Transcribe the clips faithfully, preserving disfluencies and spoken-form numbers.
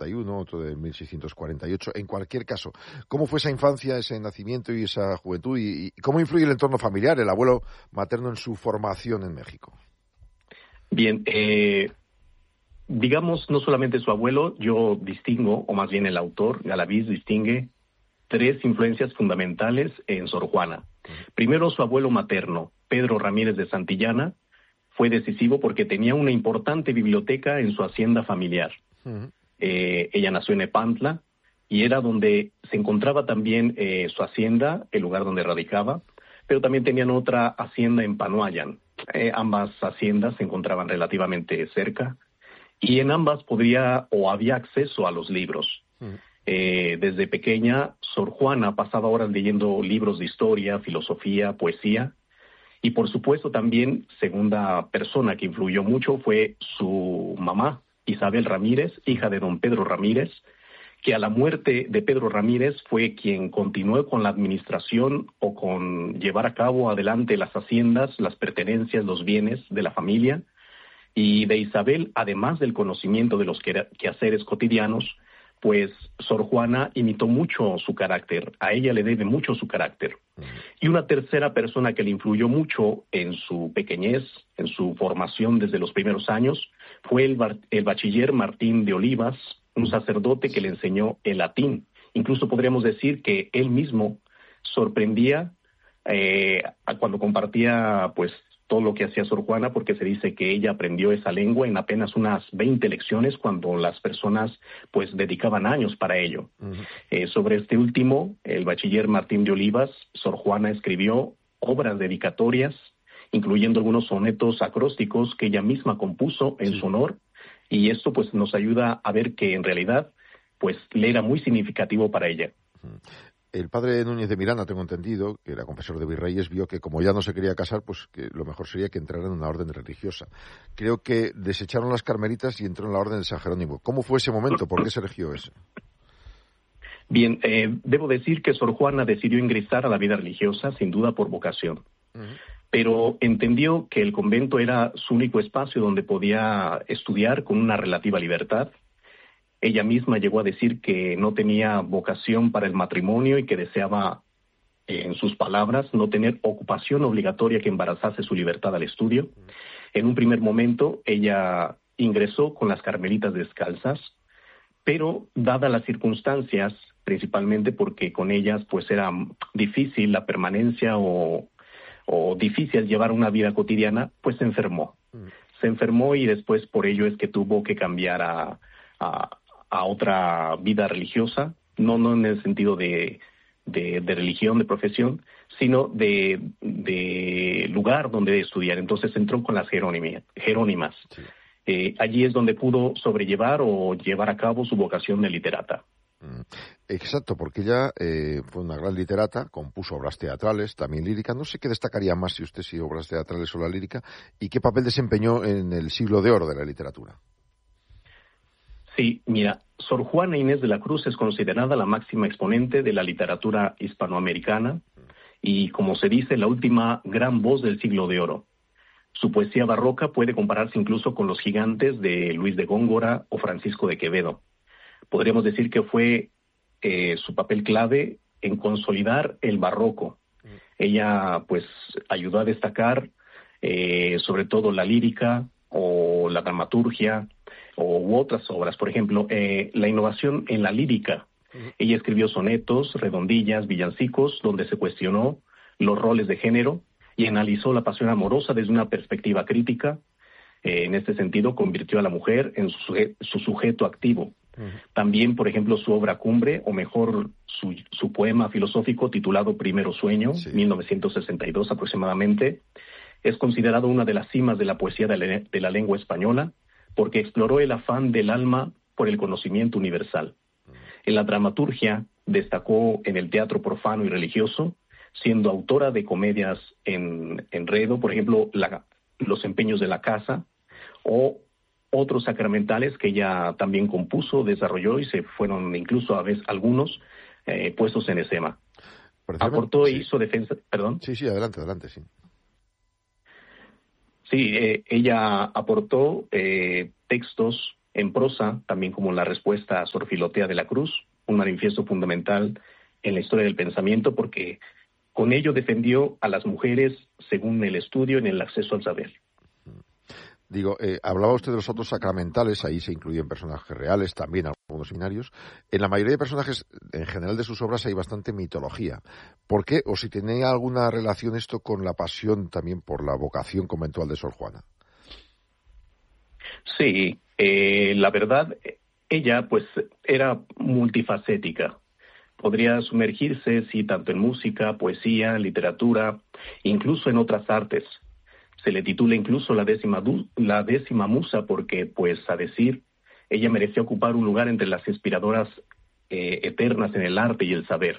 cuarenta y uno, otro de mil seiscientos cuarenta y ocho. En cualquier caso, ¿cómo fue esa infancia, ese nacimiento y esa juventud? ¿Y, y cómo influye el entorno familiar, el abuelo materno, en su formación en México? Bien, eh, digamos, no solamente su abuelo, yo distingo, o más bien el autor, Galaviz, distingue tres influencias fundamentales en Sor Juana. Primero, su abuelo materno, Pedro Ramírez de Santillana, fue decisivo porque tenía una importante biblioteca en su hacienda familiar. Uh-huh. Eh, ella nació en Epantla y era donde se encontraba también eh, su hacienda, el lugar donde radicaba, pero también tenían otra hacienda en Panuayan. Eh, ambas haciendas se encontraban relativamente cerca y en ambas podría o había acceso a los libros. Uh-huh. Eh, desde pequeña, Sor Juana pasaba horas leyendo libros de historia, filosofía, poesía. Y por supuesto también, segunda persona que influyó mucho fue su mamá, Isabel Ramírez, hija de don Pedro Ramírez, que a la muerte de Pedro Ramírez fue quien continuó con la administración o con llevar a cabo adelante las haciendas, las pertenencias, los bienes de la familia. Y de Isabel, además del conocimiento de los quehaceres cotidianos, pues Sor Juana imitó mucho su carácter, a ella le debe mucho su carácter. Uh-huh. Y una tercera persona que le influyó mucho en su pequeñez, en su formación desde los primeros años, fue el, bar- el bachiller Martín de Olivas, un sacerdote que le enseñó el latín. Incluso podríamos decir que él mismo sorprendía eh, cuando compartía pues todo lo que hacía Sor Juana, porque se dice que ella aprendió esa lengua en apenas unas veinte lecciones cuando las personas pues dedicaban años para ello. Uh-huh. Eh, sobre este último, el bachiller Martín de Olivas, Sor Juana escribió obras dedicatorias, incluyendo algunos sonetos acrósticos que ella misma compuso en sí. su honor, y esto pues nos ayuda a ver que en realidad pues le era muy significativo para ella. Uh-huh. El padre Núñez de Miranda, tengo entendido, que era confesor de virreyes, vio que como ya no se quería casar, pues que lo mejor sería que entrara en una orden religiosa. Creo que desecharon las carmelitas y entró en la orden de San Jerónimo. ¿Cómo fue ese momento? ¿Por qué se eligió ese? Bien, eh, debo decir que Sor Juana decidió ingresar a la vida religiosa, sin duda por vocación. Uh-huh. Pero entendió que el convento era su único espacio donde podía estudiar con una relativa libertad. Ella misma llegó a decir que no tenía vocación para el matrimonio y que deseaba, eh, en sus palabras, no tener ocupación obligatoria que embarazase su libertad al estudio. En un primer momento, ella ingresó con las carmelitas descalzas, pero dadas las circunstancias, principalmente porque con ellas pues era difícil la permanencia o, o difícil llevar una vida cotidiana, pues se enfermó. Mm. Se enfermó y después por ello es que tuvo que cambiar a... a a otra vida religiosa, no, no en el sentido de, de, de religión, de profesión, sino de, de lugar donde estudiar. Entonces entró con las jerónimas. Sí. Eh, allí es donde pudo sobrellevar o llevar a cabo su vocación de literata. Exacto, porque ella eh, fue una gran literata, compuso obras teatrales, también lírica. No sé qué destacaría más si usted si obras teatrales o la lírica, y qué papel desempeñó en el siglo de oro de la literatura. Sí, mira, Sor Juana Inés de la Cruz es considerada la máxima exponente de la literatura hispanoamericana y, como se dice, la última gran voz del siglo de oro. Su poesía barroca puede compararse incluso con los gigantes de Luis de Góngora o Francisco de Quevedo. Podríamos decir que fue eh, su papel clave en consolidar el barroco. Ella, pues, ayudó a destacar eh, sobre todo la lírica o la dramaturgia, o u otras obras, por ejemplo, eh, la innovación en la lírica. Uh-huh. Ella escribió sonetos, redondillas, villancicos, donde se cuestionó los roles de género y analizó la pasión amorosa desde una perspectiva crítica. Eh, en este sentido, convirtió a la mujer en su, su sujeto activo. Uh-huh. También, por ejemplo, su obra cumbre, o mejor, su, su poema filosófico titulado Primero Sueño, sí. mil novecientos sesenta y dos aproximadamente, es considerado una de las cimas de la poesía de la, de la lengua española, porque exploró el afán del alma por el conocimiento universal. En la dramaturgia destacó en el teatro profano y religioso, siendo autora de comedias en enredo, por ejemplo, la, Los empeños de la casa, o otros sacramentales que ella también compuso, desarrolló y se fueron incluso a veces algunos eh, puestos en escena. Aportó e sí. hizo defensa... ¿Perdón? Sí, sí, adelante, adelante, sí. Sí, eh, ella aportó eh, textos en prosa, también como la respuesta a Sor Filotea de la Cruz, un manifiesto fundamental en la historia del pensamiento, porque con ello defendió a las mujeres según el estudio en el acceso al saber. Digo, eh, hablaba usted de los autos sacramentales, ahí se incluyen personajes reales, también algunos seminarios. En la mayoría de personajes, en general de sus obras, hay bastante mitología. ¿Por qué? O si tenía alguna relación esto con la pasión también por la vocación conventual de Sor Juana. Sí, eh, la verdad, ella pues era multifacética. Podría sumergirse, sí, tanto en música, poesía, literatura, incluso en otras artes. Se le titula incluso la décima, du- la décima musa porque, pues, a decir, ella merecía ocupar un lugar entre las inspiradoras eh, eternas en el arte y el saber.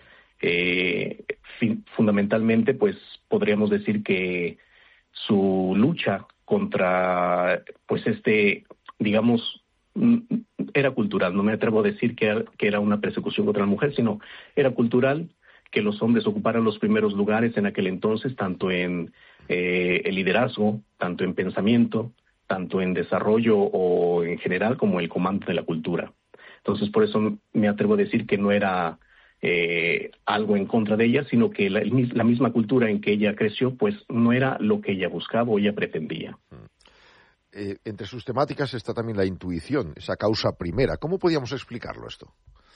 Eh, fin- fundamentalmente, pues, podríamos decir que su lucha contra, pues, este, digamos, mm, era cultural. No me atrevo a decir que era, que era una persecución contra la mujer, sino era cultural que los hombres ocuparan los primeros lugares en aquel entonces, tanto en eh, el liderazgo, tanto en pensamiento, tanto en desarrollo o en general como el comando de la cultura. Entonces, por eso me atrevo a decir que no era eh, algo en contra de ella, sino que la, la misma cultura en que ella creció, pues no era lo que ella buscaba o ella pretendía. Eh, entre sus temáticas está también la intuición, esa causa primera. ¿Cómo podríamos explicarlo esto?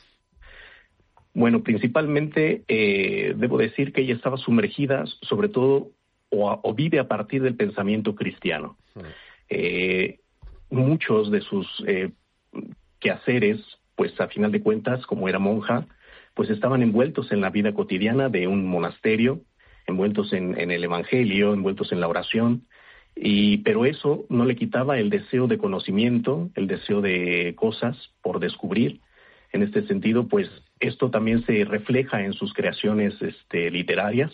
Bueno, principalmente eh, debo decir que ella estaba sumergida, sobre todo, o, a, o vive a partir del pensamiento cristiano. Mm. Eh, muchos de sus eh, quehaceres, pues a final de cuentas, como era monja, pues estaban envueltos en la vida cotidiana de un monasterio, envueltos en, en el Evangelio, envueltos en la oración, y pero eso no le quitaba el deseo de conocimiento, el deseo de cosas por descubrir. En este sentido, pues esto también se refleja en sus creaciones este, literarias,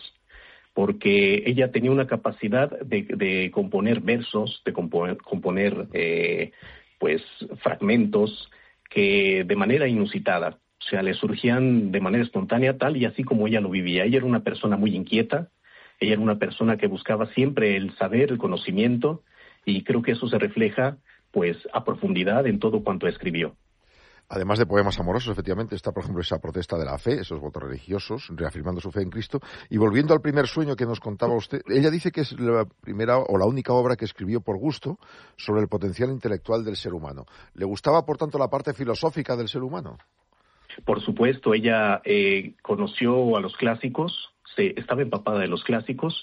porque ella tenía una capacidad de, de componer versos, de componer, componer eh, pues fragmentos que de manera inusitada, o sea, le surgían de manera espontánea, tal y así como ella lo vivía. Ella era una persona muy inquieta, ella era una persona que buscaba siempre el saber, el conocimiento, y creo que eso se refleja pues a profundidad en todo cuanto escribió. Además de poemas amorosos, efectivamente, está, por ejemplo, esa protesta de la fe, esos votos religiosos, reafirmando su fe en Cristo. Y volviendo al primer sueño que nos contaba usted, ella dice que es la primera o la única obra que escribió por gusto sobre el potencial intelectual del ser humano. ¿Le gustaba, por tanto, la parte filosófica del ser humano? Por supuesto, ella eh, conoció a los clásicos, se, estaba empapada de los clásicos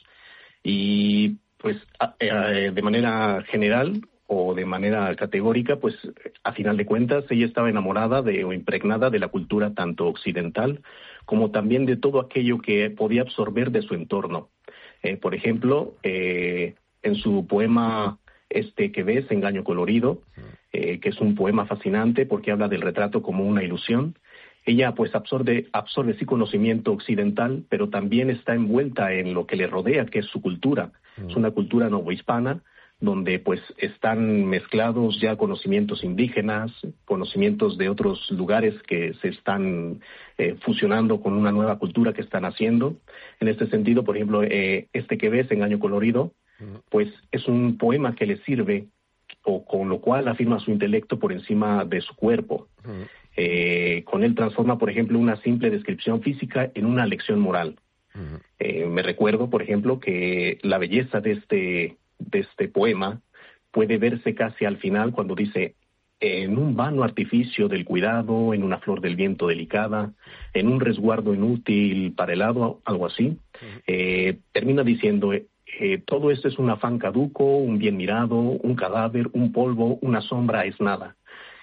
y, pues, a, eh, de manera general o de manera categórica, pues a final de cuentas ella estaba enamorada de o impregnada de la cultura tanto occidental como también de todo aquello que podía absorber de su entorno. Eh, por ejemplo, eh, en su poema Este que ves, Engaño colorido, eh, que es un poema fascinante porque habla del retrato como una ilusión, ella pues absorbe, absorbe sí conocimiento occidental, pero también está envuelta en lo que le rodea, que es su cultura. Mm. Es una cultura novohispana, donde pues están mezclados ya conocimientos indígenas, conocimientos de otros lugares que se están eh, fusionando con una nueva cultura que están haciendo. En este sentido, por ejemplo, eh, este que ves, Engaño colorido, pues es un poema que le sirve, o con lo cual afirma su intelecto por encima de su cuerpo. Uh-huh. Eh, con él transforma, por ejemplo, una simple descripción física en una lección moral. Uh-huh. Eh, me recuerdo, por ejemplo, que la belleza de este de este poema puede verse casi al final cuando dice: en un vano artificio del cuidado, en una flor del viento delicada, en un resguardo inútil para el hado, algo así. Uh-huh. Eh, termina diciendo: eh, todo esto es un afán caduco, un bien mirado, un cadáver, un polvo, una sombra, es nada.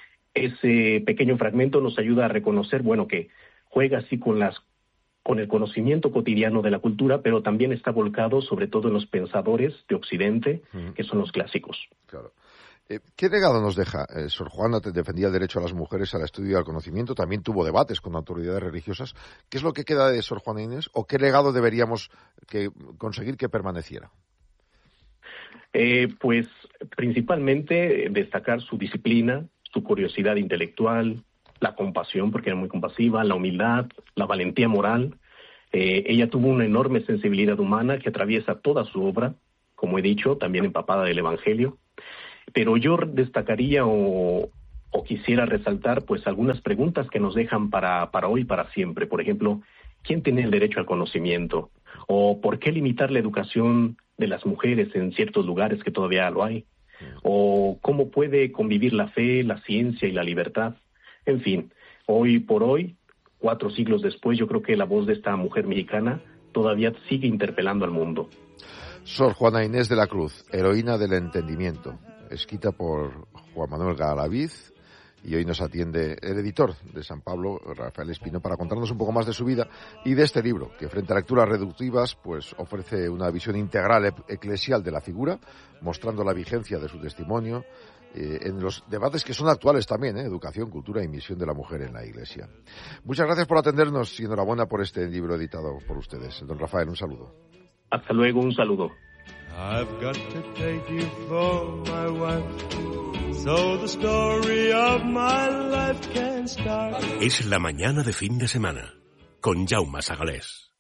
Ese pequeño fragmento nos ayuda a reconocer, bueno, que juega así con las con el conocimiento cotidiano de la cultura, pero también está volcado sobre todo en los pensadores de Occidente, uh-huh. que son los clásicos. Claro. Eh, ¿Qué legado nos deja? Eh, Sor Juana defendía el derecho a las mujeres al estudio y al conocimiento, también tuvo debates con autoridades religiosas. ¿Qué es lo que queda de Sor Juana Inés o qué legado deberíamos que, conseguir que permaneciera? Eh, pues principalmente destacar su disciplina, su curiosidad intelectual, la compasión, porque era muy compasiva, la humildad, la valentía moral. Eh, ella tuvo una enorme sensibilidad humana que atraviesa toda su obra, como he dicho, también empapada del Evangelio. Pero yo destacaría o, o quisiera resaltar pues algunas preguntas que nos dejan para, para hoy y para siempre. Por ejemplo, ¿quién tiene el derecho al conocimiento? ¿O por qué limitar la educación de las mujeres en ciertos lugares que todavía lo hay? ¿O cómo puede convivir la fe, la ciencia y la libertad? En fin, hoy por hoy, cuatro siglos después, yo creo que la voz de esta mujer mexicana todavía sigue interpelando al mundo. Sor Juana Inés de la Cruz, heroína del entendimiento, escrita por Juan Manuel Galaviz, y hoy nos atiende el editor de San Pablo, Rafael Espino, para contarnos un poco más de su vida y de este libro, que frente a lecturas reductivas, pues ofrece una visión integral e- eclesial de la figura, mostrando la vigencia de su testimonio eh, en los debates que son actuales también, eh, educación, cultura y misión de la mujer en la Iglesia. Muchas gracias por atendernos y enhorabuena por este libro editado por ustedes. Don Rafael, un saludo. Hasta luego, un saludo. I've got to take you for my wife, so the story of my life can start. Es la mañana de fin de semana, con Jaume Sagalés.